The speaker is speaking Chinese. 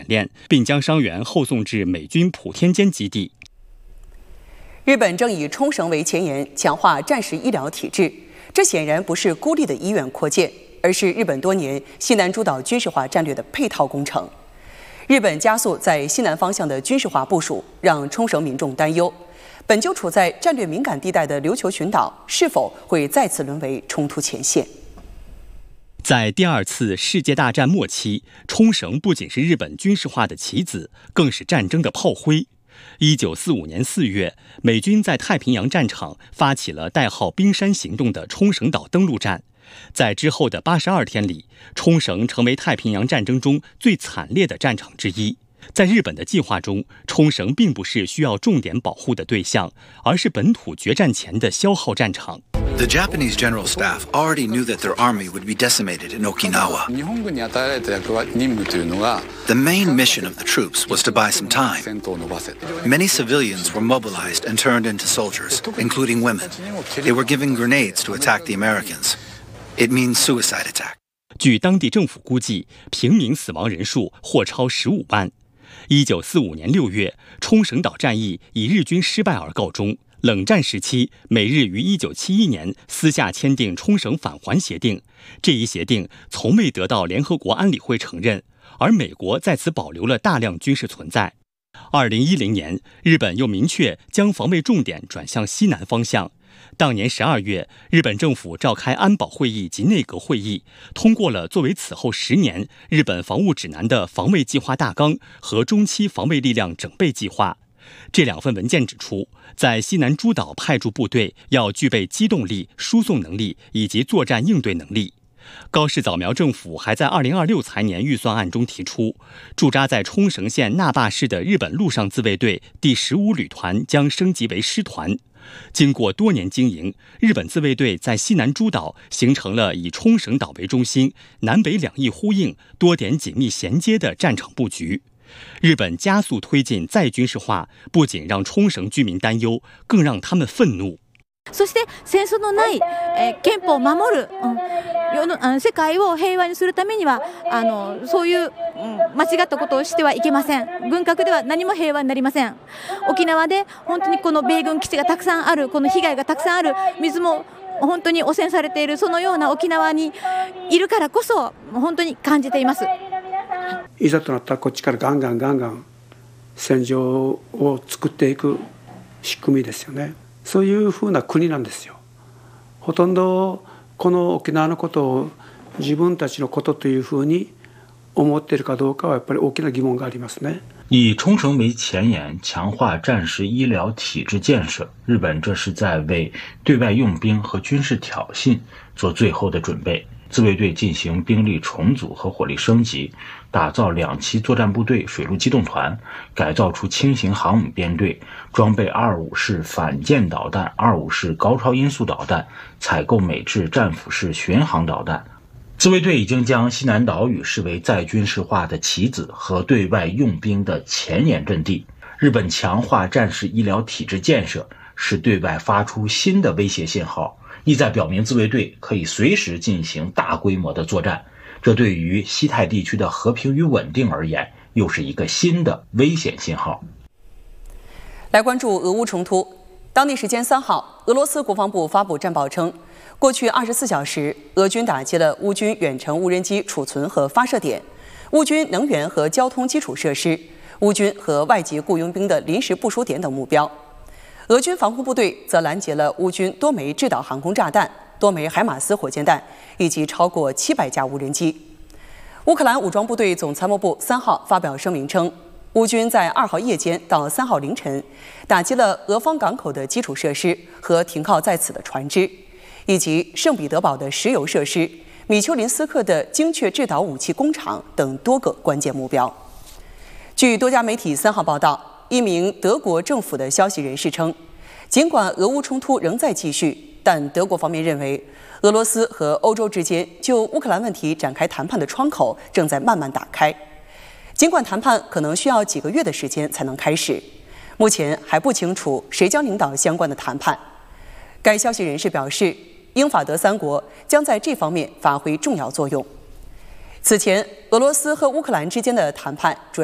练，并将伤员后送至美军普天间基地。 日本正以冲绳为前沿，强化战时医疗体制。这显然不是孤立的医院扩建，而是日本多年西南诸岛军事化战略的配套工程。日本加速在西南方向的军事化部署，让冲绳民众担忧。本就处在战略敏感地带的琉球群岛，是否会再次沦为冲突前线？ 在第二次世界大战末期，冲绳不仅是日本军事化的棋子，更是战争的炮灰。1945年4月，美军在太平洋战场发起了代号“冰山行动”的冲绳岛登陆战。在之后的82天里，冲绳成为太平洋战争中最惨烈的战场之一。在日本的计划中，冲绳并不是需要重点保护的对象，而是本土决战前的消耗战场。 The Japanese general staff already knew that their army would be decimated in Okinawa. The main mission of the troops was to buy some time. Many civilians were mobilized and turned into soldiers, including women. They were given grenades to attack the Americans. It means suicide attack. 据当地政府估计，平民死亡人数或超15万。1945年6月，冲绳岛战役以日军失败而告终。冷战时期，美日于1971年私下签订冲绳返还协定，这一协定从未得到联合国安理会承认，而美国在此保留了大量军事存在。2010年，日本又明确将防卫重点转向西南方向。当年12月，日本政府召开安保会议及内阁会议，通过了作为此后10年日本防务指南的防卫计划大纲和中期防卫力量整备计划。这两份文件指出，在西南诸岛派驻部队要具备机动力、输送能力以及作战应对能力。高市早苗政府还在2026财年预算案中提出，驻扎在冲绳县那霸市的日本陆上自卫队第15旅团将升级为师团。经过多年经营，日本自卫队在西南诸岛形成了以冲绳岛为中心、南北两翼呼应、多点紧密衔接的战场布局。日本加速推进再军事化，不仅让冲绳居民担忧，更让他们愤怒。 そして戦争のない憲法を守る、世界を平和にするためにはそういう間違ったことをしてはいけません。軍拡では何も平和になりません。沖縄で本当にこの米軍基地がたくさんある、この被害がたくさんある、水も本当に汚染されている、そのような沖縄にいるからこそ本当に感じています。 いざとなったらこっちからガンガン戦場を作っていく仕組みですよね。そういうふうな国なんですよ。ほとんどこの沖縄のことを自分たちのことというふうに思っているかどうかはやっぱり大きな疑問がありますね。 以冲绳为前沿，强化战时医疗体制建设，日本这是在为对外用兵和军事挑衅做最后的准备。自卫队进行兵力重组和火力升级，打造2栖作战部队水陆机动团，改造出轻型航母编队，装备25式反舰导弹、25式高超音速导弹，采购美制战斧式巡航导弹。自卫队已经将西南岛屿视为再军事化的棋子和对外用兵的前沿阵地。日本强化战时医疗体制建设，是对外发出新的威胁信号，意在表明自卫队可以随时进行大规模的作战。这对于西太地区的和平与稳定而言，又是一个新的危险信号。 来关注俄乌冲突。当地时间3号，俄罗斯国防部发布战报称，过去24小时，俄军打击了乌军远程无人机储存和发射点、乌军能源和交通基础设施、乌军和外籍雇佣兵的临时部署点等目标。俄军防空部队则拦截了乌军多枚制导航空炸弹、多枚海马斯火箭弹以及超过700架无人机。乌克兰武装部队总参谋部3号发表声明称，乌军在2号夜间到3号凌晨打击了俄方港口的基础设施和停靠在此的船只，以及圣彼得堡的石油设施、米丘林斯克的精确制导武器工厂等多个关键目标。据多家媒体3号报道，一名德国政府的消息人士称，尽管俄乌冲突仍在继续，但德国方面认为，俄罗斯和欧洲之间就乌克兰问题展开谈判的窗口正在慢慢打开。尽管谈判可能需要几个月的时间才能开始，目前还不清楚谁将领导相关的谈判。该消息人士表示，英法德3国将在这方面发挥重要作用。此前，俄罗斯和乌克兰之间的谈判主要